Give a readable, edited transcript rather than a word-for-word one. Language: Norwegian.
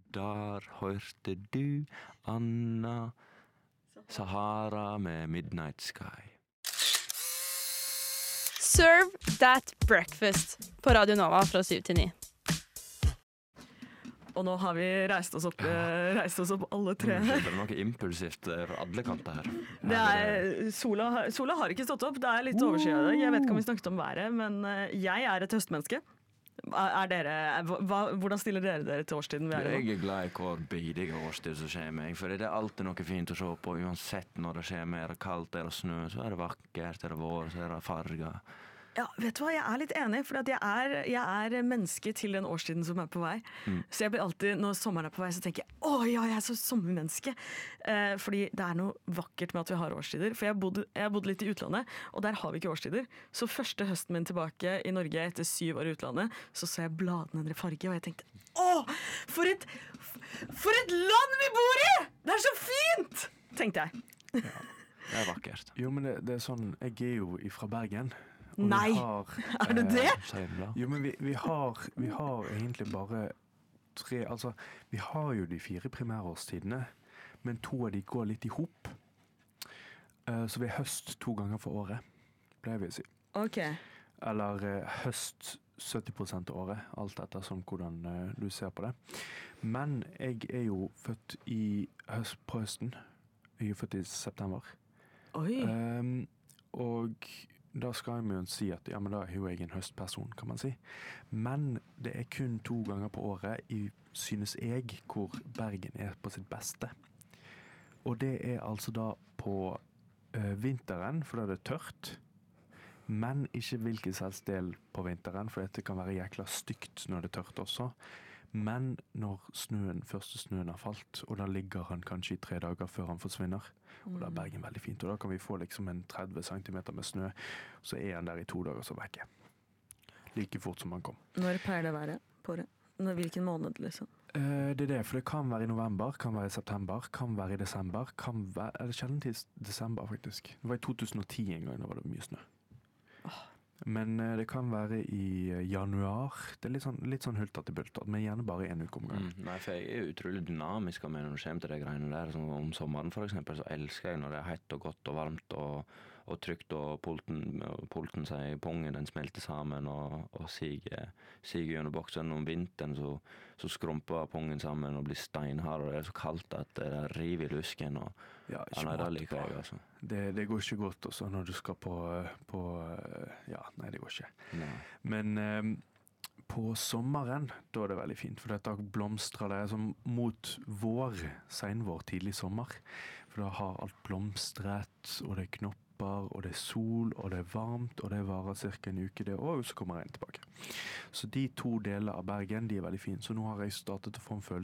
Der hørte du Anna Sahara med Midnight Sky. Serve That Breakfast på Radio Nova fra 7 til 9. Og nå har vi reist oss opp alle tre. Det er noe impulsivt fra alle kanter her. Sola har ikke stått opp, det er litt overskyet i dag. Jeg vet ikke om vi snakket om været, men jeg er et høstmenneske. Hvordan stiller dere til årstiden vi er i nå? Jeg er glad i hver bidige årstid som skjer meg, for det er alltid noe fint å se på, uansett når det skjer mer. Er det kaldt, er det snø, så er det vakkert, er det vår, så er det farger. Ja, vet du hva, jeg er litt enig, for at jeg er menneske til den årstiden som er på vei. Så jeg blir alltid, når sommeren er på vei, så tenker jeg, ja, jeg er så sommermenneske. Fordi det er noe vakkert med at vi har årstider. For jeg har bodd litt i utlandet, og der har vi ikke årstider. Så første høsten min tilbake i Norge etter 7 år i utlandet, så jeg bladene endre farge, og jeg tenkte, for et land vi bor i! Det er så fint! Tenkte jeg. Ja, det er vakkert. Jo, men det er sånn, jeg er jo fra Bergen. Nei, er du det? Jo, men vi har egentlig bare 3, altså vi har jo de 4 primærårstidene, men 2 av de går litt i hop. Så vi har høst 2 ganger for året, pleier vi å si. Ok. Eller høst 70% av året, alt etter sånn hvordan du ser på det. Men jeg er jo født på høsten. Jeg er født i september. Oi. Og da skal jeg jo si at ja, men da er jo jeg en høstperson, kan man si. Men det er kun 2 ganger på året, synes jeg, hvor Bergen er på sitt beste. Og det er altså da på vinteren, for da er det tørt. Men ikke hvilken helst del på vinteren, for dette kan være jækla stygt når det er tørt også. Men når første snøen har falt, og da ligger han kanskje i 3 dager før han forsvinner, og da er Bergen veldig fint, og da kan vi få liksom en 30 cm med snø, så er han der i 2 dager så vekke. Like fort som han kom. Når pleier det å være på det? Hvilken måned, liksom? Det er det, for det kan være i november, kan være i september, kan være i desember, er det sjelden til desember faktisk. Det var i 2010 en gang, da var det mye snø. Men det kan være i januar. Det er litt sånn hultert i bultert, men gjerne bare 1 uke om gang. Nei, for jeg er utrolig dynamisk av meg når det kommer til de greiene der. Sånn, om sommeren for eksempel, så elsker jeg når det er hett og godt og varmt og trygt, og pulten sier pungen, den smelter sammen og siger gjennom boksen. Om vinteren så skrumper pungen sammen og blir steinhard, og det er så kaldt at det river i lusken. Ja, nei, det liker jeg, altså. Det går ikke godt også når du skal på ja, nei, det går ikke. Nei. Men på sommeren, da er det veldig fint, for dette blomstrer det som mot senvår, tidlig sommer. For da har alt blomstret, og det er knopper, og det er sol, og det er varmt, og det varer cirka en uke det, og så kommer regn tilbake. Så de 2 deler av Bergen, de er veldig fine. Så nå har jeg startet å få en følelse